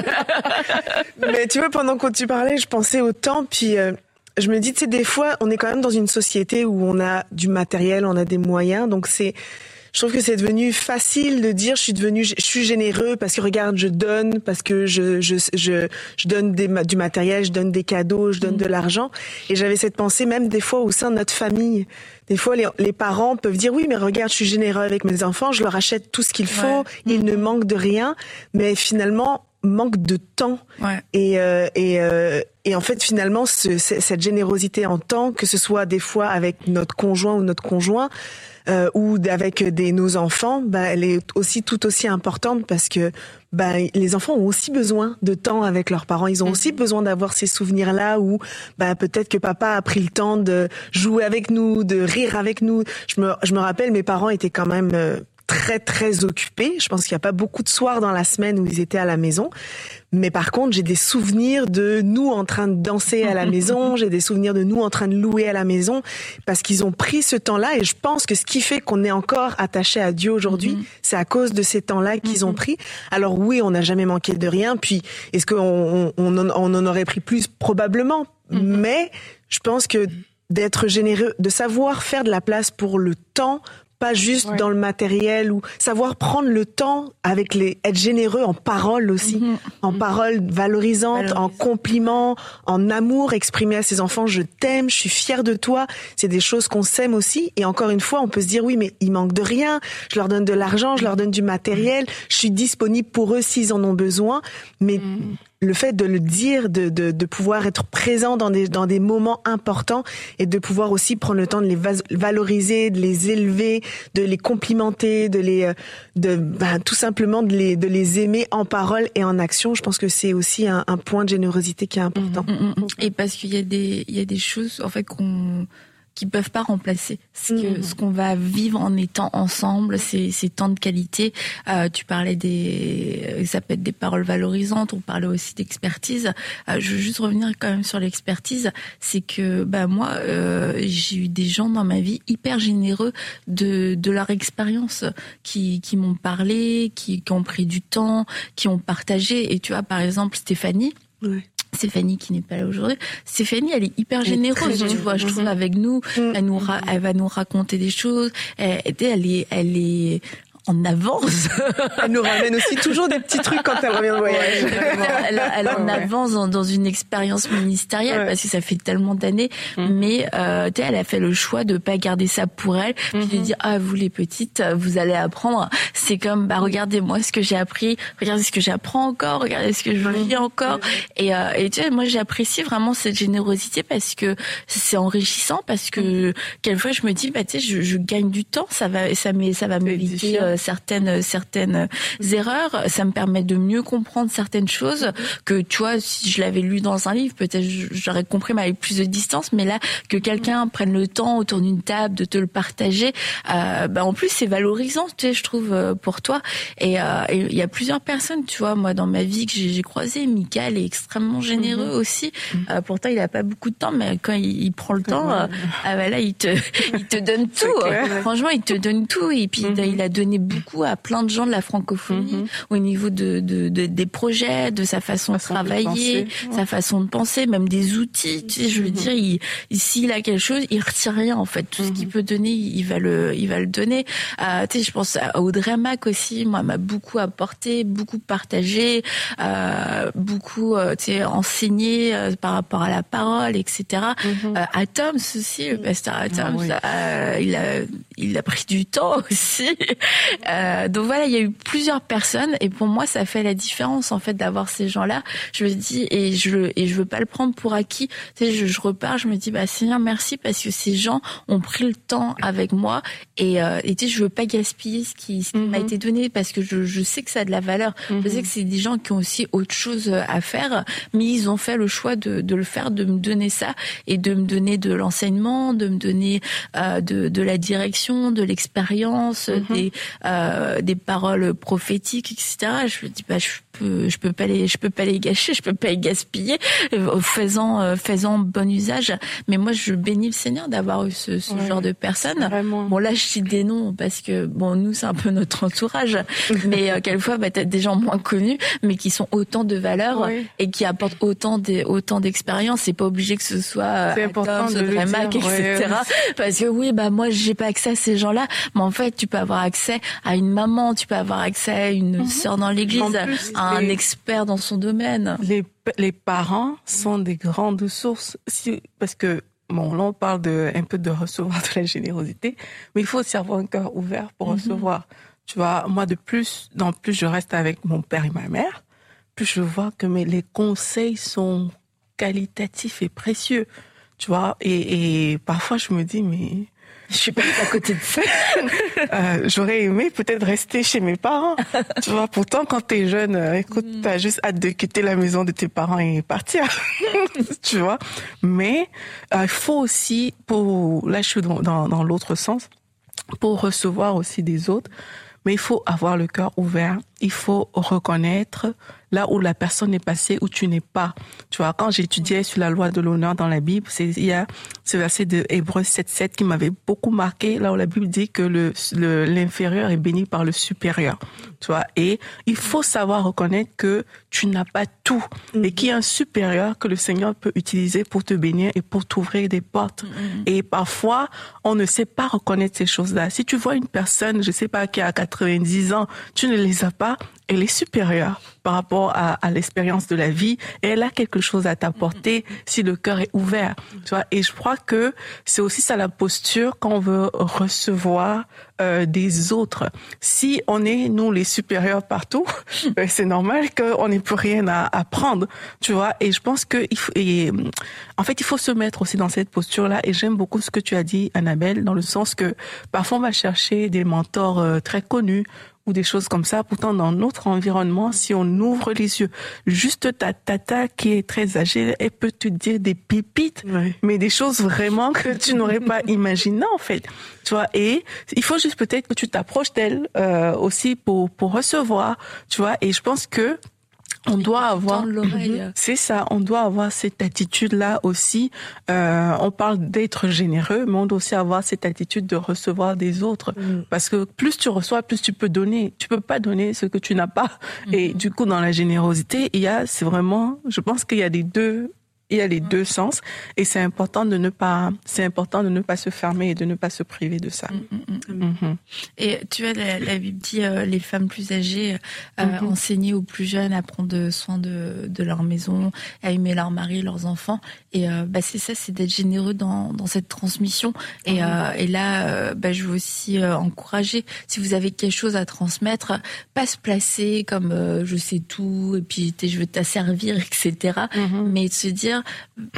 Mais tu vois, pendant que tu parlais, je pensais au temps, puis euh, je me dis, tu sais, des fois, on est quand même dans une société où on a du matériel, on a des moyens, donc c'est, je trouve que c'est devenu facile de dire, je suis devenu, je suis généreux parce que regarde, je donne, parce que je je je, je donne des, du matériel, je donne des cadeaux, je donne mmh. de l'argent, et j'avais cette pensée même des fois au sein de notre famille. Des fois, les, les parents peuvent dire, oui, mais regarde, je suis généreux avec mes enfants, je leur achète tout ce qu'il faut, ouais. ils mmh. ne manquent de rien, mais finalement, manque de temps ouais. et euh, et euh, et en fait finalement ce, cette générosité en temps, que ce soit des fois avec notre conjoint ou notre conjoint euh, ou avec des nos enfants, bah elle est aussi tout aussi importante parce que bah les enfants ont aussi besoin de temps avec leurs parents, ils ont aussi besoin d'avoir ces souvenirs là où bah peut-être que papa a pris le temps de jouer avec nous, de rire avec nous. Je me je me rappelle, mes parents étaient quand même euh, très très occupés. Je pense qu'il n'y a pas beaucoup de soirs dans la semaine où ils étaient à la maison. Mais par contre, j'ai des souvenirs de nous en train de danser à la maison. J'ai des souvenirs de nous en train de louer à la maison parce qu'ils ont pris ce temps-là. Et je pense que ce qui fait qu'on est encore attaché à Dieu aujourd'hui, mm-hmm. c'est à cause de ces temps-là qu'ils mm-hmm. ont pris. Alors oui, on n'a jamais manqué de rien. Puis, est-ce qu'on on, on, en, on en aurait pris plus? Probablement. Mm-hmm. Mais je pense que d'être généreux, de savoir faire de la place pour le temps, pas juste ouais. dans le matériel, ou savoir prendre le temps avec les, être généreux en paroles aussi, mmh. en mmh. paroles valorisantes, Valorisant. en compliments, en amour, exprimer à ses enfants, je t'aime, je suis fière de toi. C'est des choses qu'on s'aime aussi. Et encore une fois, on peut se dire, oui, mais ils manquent de rien. Je leur donne de l'argent, je leur donne du matériel, je suis disponible pour eux s'ils en ont besoin. Mais mmh. le fait de le dire, de, de, de pouvoir être présent dans des, dans des moments importants et de pouvoir aussi prendre le temps de les va- valoriser, de les élever, de les complimenter, de les, de, ben, tout simplement de les, de les aimer en parole et en action. Je pense que c'est aussi un, un point de générosité qui est important. Et parce qu'il y a des, il y a des choses, en fait, qu'on, qui peuvent pas remplacer ce, que, mmh. ce qu'on va vivre en étant ensemble, ces, ces temps de qualité. Euh, tu parlais des, ça peut être des paroles valorisantes. On parlait aussi d'expertise. Euh, je veux juste revenir quand même sur l'expertise. C'est que, bah moi, euh, j'ai eu des gens dans ma vie hyper généreux de de leur expérience, qui qui m'ont parlé, qui, qui ont pris du temps, qui ont partagé. Et tu vois, par exemple, Stéphanie. Ouais. Stéphanie qui n'est pas là aujourd'hui. Stéphanie, elle est hyper généreuse, tu vois. Je trouve avec nous, elle nous, ra- elle va nous raconter des choses. Elle, elle est, elle est en avance. Elle nous ramène aussi toujours des petits trucs quand elle revient de voyage. Elle, elle en avance dans, dans une expérience ministérielle ouais. parce que ça fait tellement d'années. Mm. Mais euh, tu sais, elle a fait le choix de pas garder ça pour elle, puis mm-hmm. de dire ah vous les petites, vous allez apprendre. C'est comme bah regardez moi ce que j'ai appris, regardez ce que j'apprends encore, regardez ce que je vis encore. Et, euh, et tu sais, moi j'apprécie vraiment cette générosité parce que c'est enrichissant, parce que quelquefois je me dis bah tu sais je, je gagne du temps, ça va ça m'est, ça va m'éviter euh, certaines certaines erreurs, ça me permet de mieux comprendre certaines choses que, tu vois, si je l'avais lu dans un livre, peut-être j'aurais compris mais avec plus de distance, mais là que quelqu'un prenne le temps autour d'une table de te le partager, euh, bah en plus c'est valorisant, tu sais, je trouve, pour toi. Et euh, il y a plusieurs personnes, tu vois, moi dans ma vie que j'ai, j'ai croisé, Michael est extrêmement généreux mm-hmm. aussi. Mm-hmm. Euh, pourtant il a pas beaucoup de temps, mais quand il, il prend le temps, euh, ah bah là il te il te donne tout. Franchement, il te donne tout. Et puis mm-hmm. il a donné beaucoup à plein de gens de la francophonie mm-hmm. au niveau de, de, de des projets, de sa façon de travailler, de penser, sa ouais. façon de penser, même des outils. Tu sais, je veux mm-hmm. dire, il, s'il a quelque chose, il retire rien en fait. Tout mm-hmm. ce qu'il peut donner, il va le, il va le donner. Euh, tu sais, je pense à Audrey Mac aussi. Moi, m'a beaucoup apporté, beaucoup partagé, euh, beaucoup, euh, tu sais, enseigné euh, par rapport à la parole, et cetera. Mm-hmm. Euh, à Tom aussi, le pasteur à Tom, ah, oui. euh, il a, il a pris du temps aussi. Euh, donc voilà, il y a eu plusieurs personnes et pour moi, ça fait la différence en fait d'avoir ces gens-là. Je me dis et je et je veux pas le prendre pour acquis. Tu sais, je, je repars, je me dis bah Seigneur merci parce que ces gens ont pris le temps avec moi et, euh, et tu sais, je veux pas gaspiller ce qui, ce qui mm-hmm. m'a été donné parce que je, je sais que ça a de la valeur. Mm-hmm. Je sais que c'est des gens qui ont aussi autre chose à faire, mais ils ont fait le choix de, de le faire, de me donner ça et de me donner de l'enseignement, de me donner euh, de, de la direction, de l'expérience, mm-hmm. des, euh, des paroles prophétiques, et cetera. Je me dis bah je peux, je peux pas les, je peux pas les gâcher, je peux pas les gaspiller, faisant, euh, faisant bon usage. Mais moi, je bénis le Seigneur d'avoir eu ce, ce ouais, genre de personnes. Bon là, je cite des noms parce que bon, nous c'est un peu notre entourage, mais euh, quelquefois, bah, t'as des gens moins connus, mais qui sont autant de valeur oui. et qui apportent autant des, autant d'expérience. C'est pas obligé que ce soit c'est important de Audrey Mac, et cetera. Ouais. Parce que oui, bah moi, j'ai pas accès à ces gens-là, mais en fait, tu peux avoir accès à une maman, tu peux avoir accès à une mm-hmm. sœur dans l'église, plus, à un les, expert dans son domaine. Les, les parents sont des grandes sources, si, parce que bon, là on parle de un peu de recevoir de la générosité, mais il faut aussi avoir un cœur ouvert pour mm-hmm. recevoir. Tu vois, moi de plus, en plus je reste avec mon père et ma mère, plus je vois que mes, les conseils sont qualitatifs et précieux. Tu vois, et, et parfois je me dis mais je suis pas à côté de ça. euh, j'aurais aimé peut-être rester chez mes parents. Tu vois, pourtant quand t'es jeune, euh, écoute, mm. t'as juste hâte de quitter la maison de tes parents et partir. Tu vois, mais il euh, faut aussi, pour là je suis dans, dans, dans l'autre sens, pour recevoir aussi des autres, mais il faut avoir le cœur ouvert. Il faut reconnaître là où la personne est passée, où tu n'es pas. Tu vois, quand j'étudiais sur la loi de l'honneur dans la Bible, c'est, il y a ce verset de Hébreux sept sept qui m'avait beaucoup marqué, là où la Bible dit que le, le, l'inférieur est béni par le supérieur. Tu vois, et il faut savoir reconnaître que tu n'as pas tout mm-hmm. et qu'il y a un supérieur que le Seigneur peut utiliser pour te bénir et pour t'ouvrir des portes. Mm-hmm. Et parfois, on ne sait pas reconnaître ces choses-là. Si tu vois une personne, je sais pas, qui a quatre-vingt-dix ans, tu ne les as pas, elle est supérieure par rapport à, à l'expérience de la vie et elle a quelque chose à t'apporter si le cœur est ouvert. Tu vois, et je crois que c'est aussi ça la posture quand on veut recevoir euh, des autres. Si on est, nous, les supérieurs partout, ben, c'est normal qu'on n'ait plus rien à apprendre. Tu vois, et je pense que il faut, et, en fait, il faut se mettre aussi dans cette posture-là. Et j'aime beaucoup ce que tu as dit, Annabelle, dans le sens que parfois on va chercher des mentors euh, très connus ou des choses comme ça. Pourtant, dans notre environnement, si on ouvre les yeux, juste ta tata qui est très âgée, elle peut te dire des pépites, oui. mais des choses vraiment que tu n'aurais pas imaginées, en fait. Tu vois, et il faut juste peut-être que tu t'approches d'elle euh, aussi pour pour recevoir, tu vois. Et je pense que on doit avoir, c'est ça, on doit avoir cette attitude-là aussi. Euh, on parle d'être généreux, mais on doit aussi avoir cette attitude de recevoir des autres. Mm. Parce que plus tu reçois, plus tu peux donner. Tu peux pas donner ce que tu n'as pas. Mm. Et du coup, dans la générosité, il y a, c'est vraiment, je pense qu'il y a les deux, il y a les deux sens. Et c'est important de ne pas, c'est important de ne pas se fermer et de ne pas se priver de ça. Mm, mm, mm. Mm-hmm. Et tu vois, la, la Bible dit, euh, les femmes plus âgées, euh, mm-hmm. enseigner aux plus jeunes à prendre soin de, de leur maison, à aimer leur mari, leurs enfants. Et, euh, bah, c'est ça, c'est d'être généreux dans, dans cette transmission. Et, mm-hmm. euh, et là, euh, bah, je veux aussi euh, encourager, si vous avez quelque chose à transmettre, pas se placer comme, euh, je sais tout, et puis je veux t'asservir, et cetera. Mm-hmm. Mais de se dire,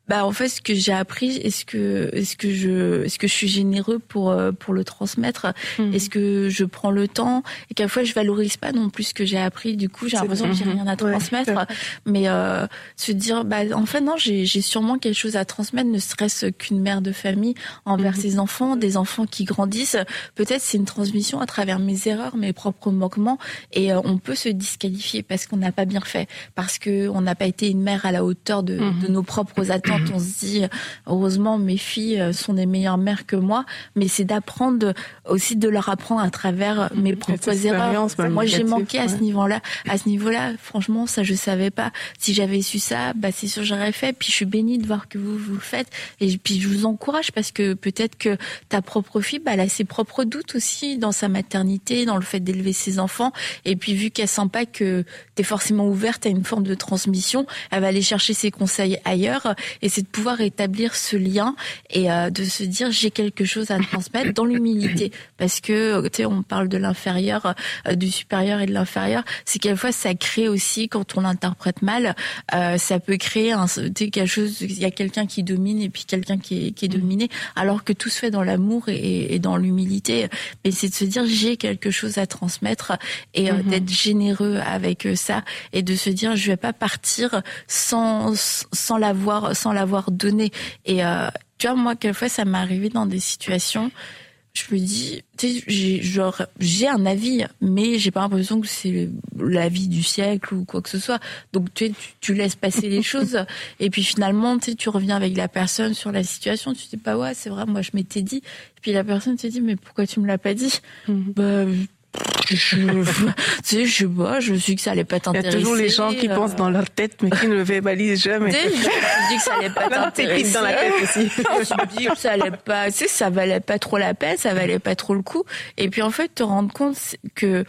Bah en fait ce que j'ai appris, est-ce que est-ce que je est-ce que je suis généreux pour pour le transmettre, mmh. est-ce que je prends le temps et qu'à la fois je valorise pas non plus ce que j'ai appris, du coup j'ai c'est l'impression bon. que j'ai rien à transmettre, ouais. mais euh, se dire bah en fait non j'ai j'ai sûrement quelque chose à transmettre, ne serait-ce qu'une mère de famille envers mmh. ses enfants, des enfants qui grandissent, peut-être c'est une transmission à travers mes erreurs, mes propres manquements et euh, on peut se disqualifier parce qu'on n'a pas bien fait, parce que on n'a pas été une mère à la hauteur de, mmh. de nos propres attentes. On se dit, heureusement, mes filles sont des meilleures mères que moi, mais c'est d'apprendre aussi de leur apprendre à travers mes propres erreurs. Moi, j'ai manqué à ouais. ce niveau-là. À ce niveau-là, franchement, ça, je savais pas. Si j'avais su ça, bah, c'est sûr, j'aurais fait. Puis, je suis bénie de voir que vous, vous le faites. Et puis, je vous encourage parce que peut-être que ta propre fille, bah, elle a ses propres doutes aussi dans sa maternité, dans le fait d'élever ses enfants. Et puis, vu qu'elle sent pas que t'es forcément ouverte à une forme de transmission, elle va aller chercher ses conseils ailleurs. Et c'est de pouvoir établir ce lien et euh, de se dire j'ai quelque chose à transmettre dans l'humilité, parce que tu sais on parle de l'inférieur, euh, du supérieur et de l'inférieur, c'est quelquefois ça crée aussi quand on l'interprète mal, euh, ça peut créer un, tu sais, quelque chose, il y a quelqu'un qui domine et puis quelqu'un qui est, qui est dominé, alors que tout se fait dans l'amour et, et dans l'humilité, mais c'est de se dire j'ai quelque chose à transmettre et euh, mm-hmm. d'être généreux avec ça et de se dire je vais pas partir sans sans l'avoir sans l'avoir donné. Et euh, tu vois, moi, quelquefois, ça m'est arrivé dans des situations, je me dis, tu sais, j'ai, genre, j'ai un avis, mais j'ai pas l'impression que c'est l'avis du siècle ou quoi que ce soit. Donc, tu sais, tu, tu laisses passer les choses. Et puis, finalement, tu sais, tu reviens avec la personne sur la situation. Tu te dis, bah ouais, c'est vrai, moi, je m'étais dit. Et puis, la personne te dit, mais pourquoi tu me l'as pas dit? Mm-hmm. Bah, je, tu sais, je sais pas, je me suis dit que ça allait pas t'intéresser. Il y a toujours les gens qui euh... pensent dans leur tête, mais qui ne le verbalisent jamais. Tu sais, je me suis dit que ça allait pas t'intéresser. Dans la tête aussi. Je me suis dit que ça allait pas, tu sais, ça valait pas trop la peine, ça valait pas trop le coup. Et puis, en fait, te rendre compte que,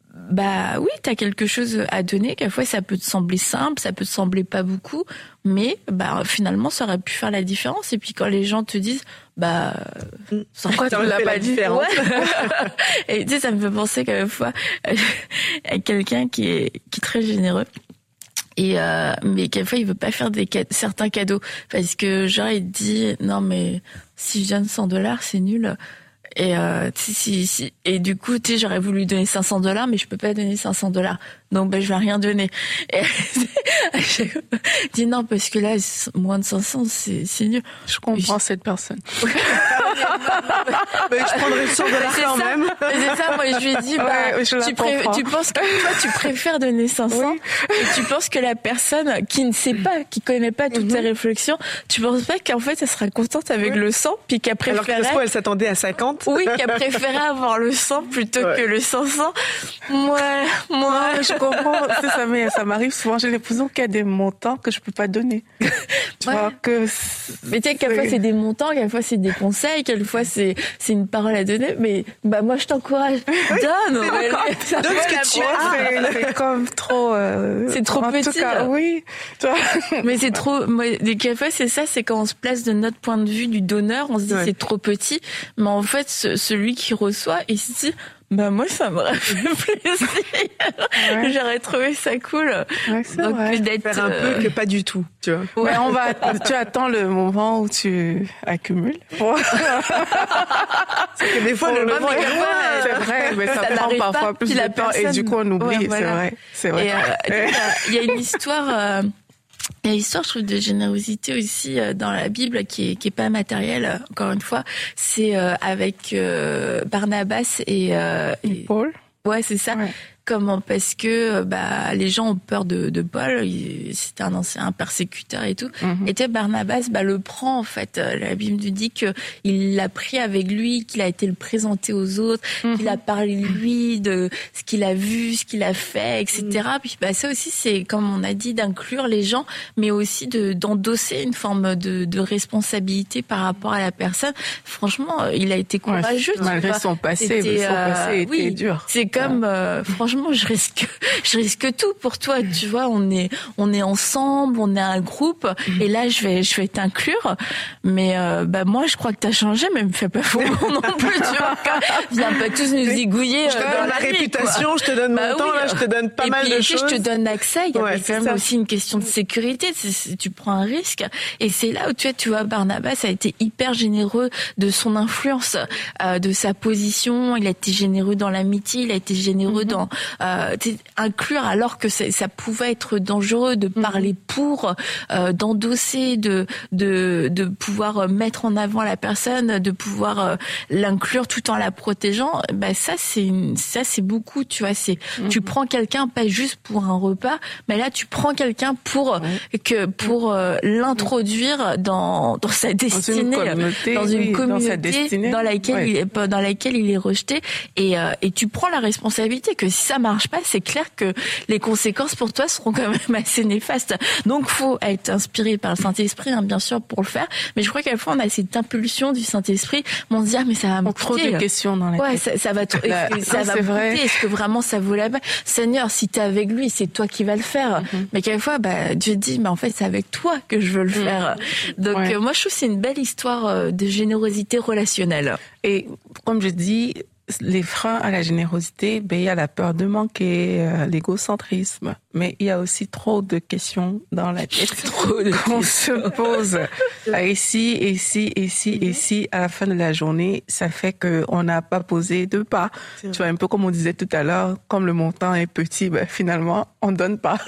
bah oui, t'as quelque chose à donner, quelquefois ça peut te sembler simple, ça peut te sembler pas beaucoup, mais bah finalement ça aurait pu faire la différence. Et puis quand les gens te disent bah sans quoi tu l'as pas dit, ouais. Et tu sais, ça me fait penser quelquefois à quelqu'un qui est qui est très généreux. Et euh, mais quelquefois il veut pas faire des cadeaux, certains cadeaux parce que genre il dit non mais si je donne cent dollars c'est nul. Et euh, si, si, si. Et du coup, tu sais, j'aurais voulu donner cinq cents dollars, mais je peux pas donner cinq cents dollars. Donc, ben, je vais rien donner. Et je dis non, parce que là, moins de cinq cents, c'est, c'est nul. Je comprends je... cette personne. Mais je prendrais cent dollars quand ça. même. C'est ça, moi, je lui ai dit, bah, ouais, tu, pré... tu penses que toi, tu préfères donner cinq cents, oui. Et tu penses que la personne qui ne sait pas, qui connaît pas toutes mm-hmm. tes réflexions, tu penses pas qu'en fait, elle sera contente avec oui. le cent, puis qu'elle préférait. Alors que fois, elle s'attendait à cinquante. Oui, qu'elle préférait avoir le cent plutôt ouais. que le cinq cents. Moi, moi, je comprends. Ça, ça, ça m'arrive souvent. J'ai l'impression qu'il y a des montants que je peux pas donner. Tu ouais. vois que. Mais tu sais, quelquefois c'est des montants, quelquefois c'est des conseils, quelquefois c'est c'est une parole à donner. Mais bah moi, je t'encourage. Oui, donne. Ouais, donne ce que tu as. C'est, c'est comme trop. Euh, c'est trop petit. En tout cas, oui. Tu vois. Mais c'est trop. Moi, quelquefois c'est ça, c'est quand on se place de notre point de vue du donneur, on se dit ouais. c'est trop petit. Mais en fait, ce, celui qui reçoit, il se dit. Bah moi ça m'aurait fait plaisir. Ouais. J'aurais trouvé ça cool. Ouais, c'est donc vrai. D'être faire un peu que pas du tout, tu vois. Ouais, on va. Tu attends le moment où tu accumules. Pour... c'est que des fois le, le moment est ouais, c'est vrai, mais ça, ça prend parfois pas, plus de temps personne... et du coup on oublie. Ouais, voilà. C'est vrai, c'est vrai. Il euh, y a une histoire. Euh... Il y a une histoire, je trouve, de générosité aussi euh, dans la Bible qui est, qui est pas matérielle, encore une fois. C'est euh, avec euh, Barnabas et, euh, et... Paul. Ouais, c'est ça. Ouais. Comment? Parce que bah les gens ont peur de, de Paul. Il, c'était un ancien persécuteur et tout. Mm-hmm. Et tu sais, Barnabas bah le prend en fait. La Bible nous dit que il l'a pris avec lui, qu'il a été le présenter aux autres, mm-hmm. qu'il a parlé lui de ce qu'il a vu, ce qu'il a fait, et cetera. Mm-hmm. Puis bah ça aussi c'est comme on a dit d'inclure les gens, mais aussi de d'endosser une forme de, de responsabilité par rapport à la personne. Franchement, il a été courageux. Ouais, malgré son passé, c'était, son passé euh, était oui, dur. C'est comme ouais. euh, franchement. changement, je risque, je risque tout pour toi. Tu vois, on est, on est ensemble, on est un groupe, mmh. et là, je vais, je vais t'inclure. Mais euh, bah moi, je crois que t'as changé, mais me fais pas faux non plus. Tu vois, viens pas tous nous zigouiller. Je te donne ma réputation, quoi. je te donne mon bah, temps, oui. là, je te donne pas et mal puis, de et choses. Je te donne accès. Il y a ouais, quand même ça. aussi une question de sécurité. C'est, c'est, tu prends un risque, et c'est là où tu vois, tu vois, Barnabas a été hyper généreux de son influence, euh, de sa position. Il a été généreux dans l'amitié, il a été généreux mm-hmm. dans euh, inclure alors que ça, ça pouvait être dangereux de parler mm-hmm. pour, euh, d'endosser, de de de pouvoir mettre en avant la personne, de pouvoir euh, l'inclure tout en la protégeant. Bah ça c'est une, ça c'est beaucoup, tu vois. C'est mm-hmm. tu prends quelqu'un pas juste pour un repas, mais là tu prends quelqu'un pour mm-hmm. que pour euh, l'introduire dans dans sa destinée, dans une communauté, dans une oui, communauté dans, dans laquelle ouais. il est dans laquelle il est rejeté, et euh, et tu prends la responsabilité que si ça marche pas, c'est clair que les conséquences pour toi seront quand même assez néfastes. Donc faut être inspiré par le Saint-Esprit, hein, bien sûr, pour le faire, mais je crois qu'à la fois on a cette impulsion du Saint-Esprit, on se dit ah mais ça va me trop coûter de questions dans la ouais tête. ça, ça va t- Là, ça ah, va c'est me vrai. coûter, est-ce que vraiment ça vaut la peine? Seigneur, si t'es avec lui, c'est toi qui vas le faire. Mm-hmm. Mais quelquefois bah Dieu dit mais en fait c'est avec toi que je veux le faire. Mm-hmm. Donc ouais. euh, moi je trouve que c'est une belle histoire euh, de générosité relationnelle. Et comme je dis, les freins à la générosité, ben il y a la peur de manquer, euh, l'égocentrisme, mais il y a aussi trop de questions dans la tête trop de qu'on se pose. Et si, et si, et si, et si, à la fin de la journée, ça fait que on n'a pas posé de pas. Tu vois, un peu comme on disait tout à l'heure, comme le montant est petit, ben finalement on donne pas.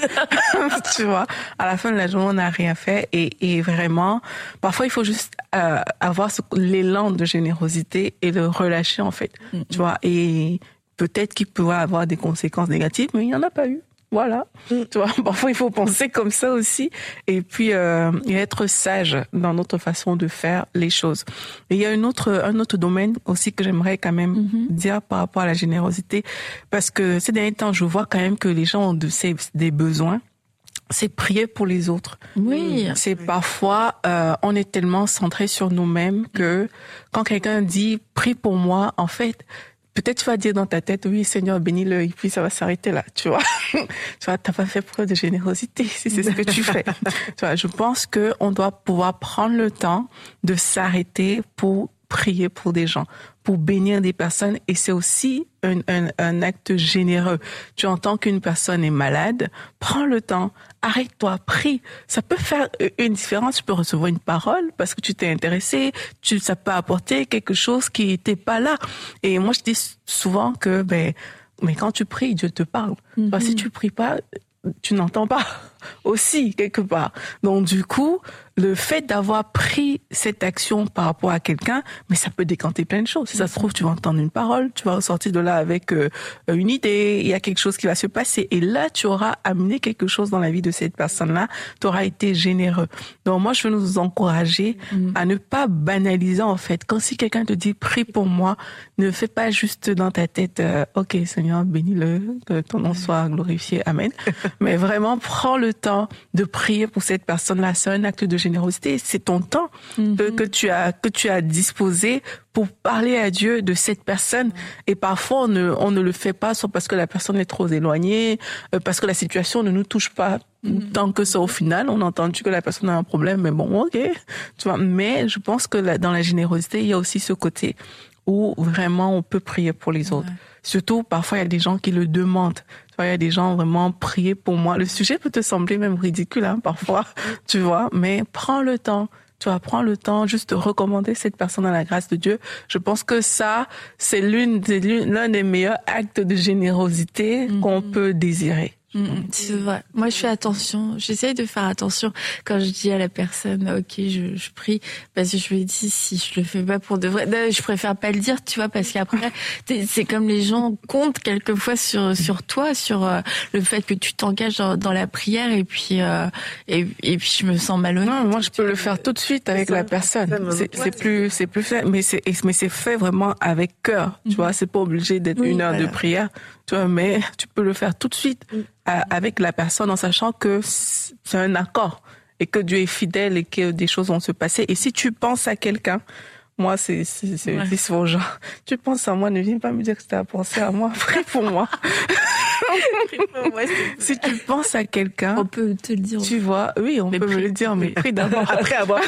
Tu vois, à la fin de la journée on n'a rien fait, et, et vraiment, parfois il faut juste euh, avoir ce, l'élan de générosité et le relâcher en fait. Mm. Tu vois, et peut-être qu'il pourrait avoir des conséquences négatives, mais il n'y en a pas eu. Voilà. Mm. Tu vois, parfois il faut penser comme ça aussi, et puis euh, et être sage dans notre façon de faire les choses. Et il y a une autre, un autre domaine aussi que j'aimerais quand même mm-hmm. dire par rapport à la générosité, parce que ces derniers temps, je vois quand même que les gens ont de ces, des besoins. C'est prier pour les autres. Oui. C'est parfois, euh, on est tellement centré sur nous-mêmes que quand quelqu'un dit prie pour moi, en fait, peut-être tu vas dire dans ta tête, oui, Seigneur, bénis-le, et puis ça va s'arrêter là, tu vois. Tu vois, t'as pas fait preuve de générosité, si c'est ce que tu fais. Tu vois, je pense que on doit pouvoir prendre le temps de s'arrêter pour prier pour des gens, pour bénir des personnes, et c'est aussi un, un, un acte généreux. Tu entends qu'une personne est malade, prends le temps, arrête-toi, prie. Ça peut faire une différence. Tu peux recevoir une parole parce que tu t'es intéressé, tu, ça peut apporter quelque chose qui n'était pas là. Et moi, je dis souvent que, ben, mais quand tu pries, Dieu te parle. Mm-hmm. Parce que si tu pries pas, tu n'entends pas aussi quelque part. Donc du coup, le fait d'avoir pris cette action par rapport à quelqu'un, mais ça peut décanter plein de choses. Si ça se trouve, tu vas entendre une parole, tu vas ressortir de là avec euh, une idée, il y a quelque chose qui va se passer, et là, tu auras amené quelque chose dans la vie de cette personne-là, tu auras été généreux. Donc moi, je veux nous encourager mmh. à ne pas banaliser en fait. Quand si quelqu'un te dit prie pour moi, ne fais pas juste dans ta tête, euh, ok Seigneur, bénis-le, que ton nom soit glorifié, amen. Mais vraiment, prends le temps de prier pour cette personne-là. C'est un acte de générosité. C'est ton temps mm-hmm. que, que tu as que tu as disposé pour parler à Dieu de cette personne. Et parfois, on ne on ne le fait pas, soit parce que la personne est trop éloignée, euh, parce que la situation ne nous touche pas mm-hmm. tant que ça. Au final, on a entendu que la personne a un problème, mais bon, ok, tu vois. Mais je pense que la, dans la générosité, il y a aussi ce côté où vraiment on peut prier pour les autres. Ouais. Surtout, parfois, il y a des gens qui le demandent. Tu vois, il y a des gens vraiment prier pour moi. Le sujet peut te sembler même ridicule, hein, parfois, tu vois, mais prends le temps. Tu vas prendre le temps juste de recommander cette personne à la grâce de Dieu. Je pense que ça, c'est l'une des, l'un des meilleurs actes de générosité mm-hmm. qu'on peut désirer. Mmh, c'est vrai. Moi, je fais attention. J'essaye de faire attention quand je dis à la personne, ok, je, je prie, parce que je me dis, si je le fais pas pour de vrai, non, je préfère pas le dire, tu vois, parce qu'après, c'est comme les gens comptent quelquefois sur sur toi, sur euh, le fait que tu t'engages dans, dans la prière, et puis euh, et, et puis je me sens malhonnête. Non, moi, je peux le faire tout de suite avec la personne. C'est, c'est plus, c'est plus fait, mais c'est mais c'est fait vraiment avec cœur. Tu mmh. vois, c'est pas obligé d'être oui, une heure voilà. de prière. Tu vois, mais tu peux le faire tout de suite mmh. avec la personne en sachant que c'est un accord et que Dieu est fidèle et que des choses vont se passer. Et si tu penses à quelqu'un, Moi, c'est, c'est, c'est, Ouais. c'est souvent genre, tu penses à moi, ne viens pas me dire que tu as pensé à moi, prie pour moi. Ouais, Si tu penses à quelqu'un, on peut te le dire. tu vois, oui, on Mais peut me prie. le dire, mais prie d'abord. Après avoir...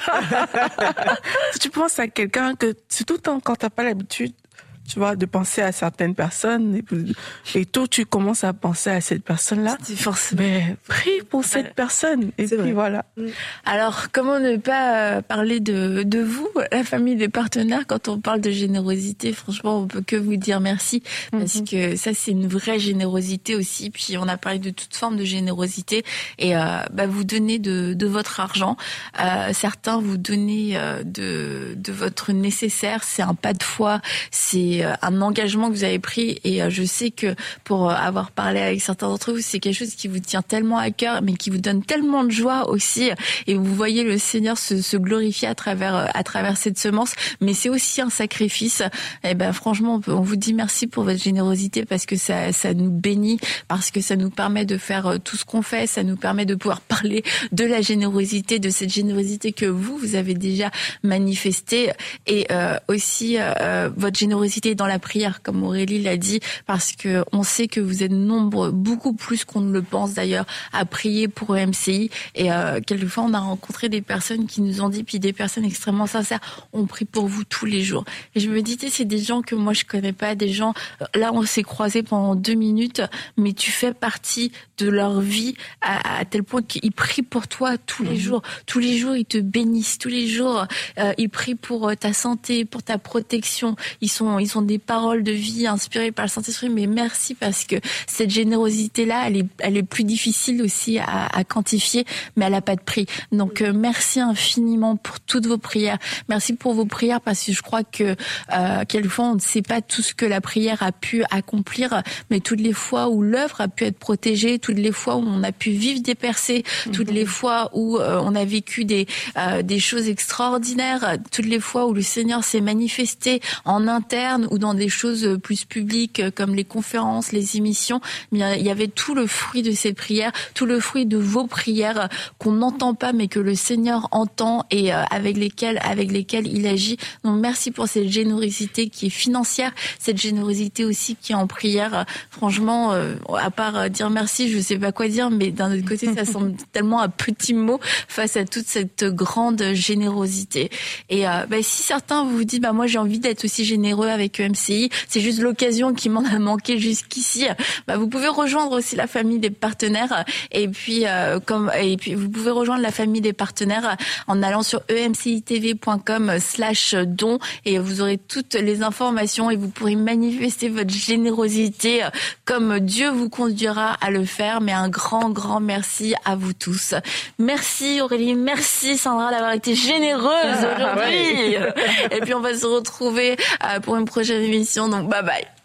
Si tu penses à quelqu'un que, c'est tout le temps quand t'as pas l'habitude, tu vois, de penser à certaines personnes, et, puis- et tout, tu commences à penser à cette personne-là. C'est forcément. Mais prie pour cette Ouais. personne. Et C'est puis vrai. voilà. Alors, comment ne pas euh, parler de, de vous, la famille des partenaires, quand on parle de générosité? Franchement, on peut que vous dire merci, parce Mhm. que ça, c'est une vraie générosité aussi. Puis, on a parlé de toute forme de générosité. Et euh, bah, vous donnez de, de votre argent. Euh, certains vous donnez euh, de, de votre nécessaire. C'est un pas de foi. C'est euh, un engagement que vous avez pris. Et euh, je sais que pour euh, avoir parlé avec certains d'entre vous, c'est quelque chose qui vous tient tellement à cœur, mais qui vous donne tellement de joie aussi. Et vous voyez le Seigneur se, se glorifier à travers euh, à travers cette semence. Mais c'est aussi un sacrifice. Et ben franchement, on, peut, on vous dit merci pour votre générosité, parce que ça ça nous bénit, parce que ça nous permet de faire euh, tout ce qu'on fait. Ça nous permet de pouvoir parler de la générosité, de cette générosité que vous vous avez déjà manifestée, et euh, aussi euh, votre générosité dans la prière, comme Aurélie l'a dit, parce que on sait que vous êtes nombreux, beaucoup plus qu'on ne le pense d'ailleurs, à prier pour E M C I. Et euh, quelquefois, on a rencontré des personnes qui nous ont dit, puis des personnes extrêmement sincères, on prie pour vous tous les jours. Et je me dis, c'est des gens que moi je connais pas, des gens, là on s'est croisés pendant deux minutes, mais tu fais partie de leur vie à, à tel point qu'ils prient pour toi tous les jours. Tous les jours, ils te bénissent. Tous les jours, euh, ils prient pour ta santé, pour ta protection. Ils sont, ils ont des paroles de vie inspirées par le Saint-Esprit. Mais merci, parce que cette générosité-là, elle est, elle est plus difficile aussi à, à quantifier, mais elle a pas de prix. Donc, euh, merci infiniment pour toutes vos prières. Merci pour vos prières, parce que je crois que euh, quelquefois on ne sait pas tout ce que la prière a pu accomplir, mais toutes les fois où l'œuvre a pu être protégée, toutes les fois où on a pu vivre des percées, toutes les fois où euh, on a vécu des euh, des choses extraordinaires, toutes les fois où le Seigneur s'est manifesté en interne ou dans des choses plus publiques comme les conférences, les émissions, il y avait tout le fruit de ces prières, tout le fruit de vos prières qu'on n'entend pas, mais que le Seigneur entend, et euh, avec lesquelles avec lesquelles il agit. Donc merci pour cette générosité qui est financière, cette générosité aussi qui est en prière. Franchement, euh, à part dire merci, je sais pas quoi dire, mais d'un autre côté, ça semble tellement un petit mot face à toute cette grande générosité. Et euh, bah, si certains vous disent, bah moi j'ai envie d'être aussi généreux avec E M C I, c'est juste l'occasion qui m'en a manqué jusqu'ici, bah vous pouvez rejoindre aussi la famille des partenaires. Et puis euh, comme et puis vous pouvez rejoindre la famille des partenaires en allant sur e m c i t v point com slash don, et vous aurez toutes les informations et vous pourrez manifester votre générosité comme Dieu vous conduira à le faire. Mais un grand grand merci à vous tous. Merci Aurélie, merci Sandra d'avoir été généreuse aujourd'hui. Et puis on va se retrouver pour une prochaine émission, donc bye bye.